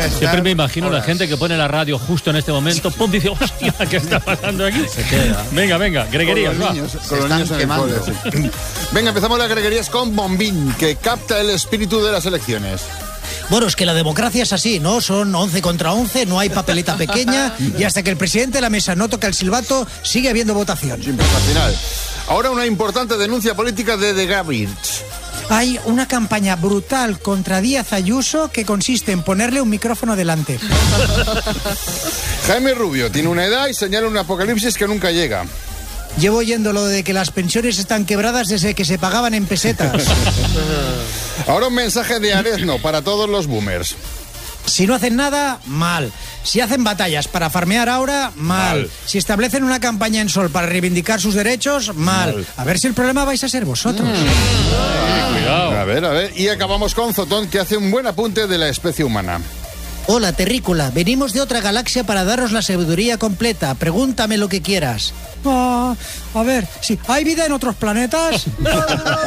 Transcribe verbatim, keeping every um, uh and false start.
Siempre me imagino horas. La gente que pone la radio justo en este momento, pum, dice, hostia, ¿qué está pasando aquí? Se queda. Venga, venga, greguerías, con los niños, con los niños en el cole, sí. Venga, empezamos las greguerías con Bombín, que capta el espíritu de las elecciones. Bueno, es que la democracia es así, ¿no? Son once contra once, no hay papeleta pequeña y hasta que el presidente de la mesa no toca el silbato, sigue habiendo votación. Siempre hasta el final. Ahora una importante denuncia política de The Gavirs. Hay una campaña brutal contra Díaz Ayuso que consiste en ponerle un micrófono delante. Jaime Rubio tiene una edad y señala un apocalipsis que nunca llega. Llevo oyendo lo de que las pensiones están quebradas desde que se pagaban en pesetas. Ahora un mensaje de Arezno para todos los boomers. Si no hacen nada, mal. Si hacen batallas para farmear ahora, mal. mal. Si establecen una campaña en Sol para reivindicar sus derechos, mal. mal. A ver si el problema vais a ser vosotros. Mm. Ay, cuidado. A ver, a ver. Y acabamos con Zotón, que hace un buen apunte de la especie humana. Hola, terrícola. Venimos de otra galaxia para daros la sabiduría completa. Pregúntame lo que quieras. Ah, a ver, sí. ¿Hay vida en otros planetas?